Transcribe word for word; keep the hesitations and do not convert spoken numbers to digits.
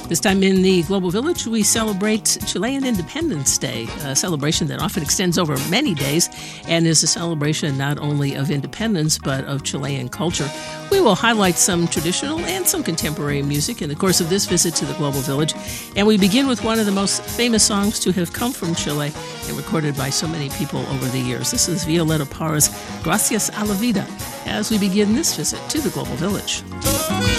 This time in the Global Village, we celebrate Chilean Independence Day, a celebration that often extends over many days and is a celebration not only of independence but of Chilean culture. We will highlight some traditional and some contemporary music in the course of this visit to the Global Village, and we begin with one of the most famous songs to have come from Chile and recorded by so many people over the years. This is Violeta Parra's Gracias a la Vida as we begin this visit to the Global Village.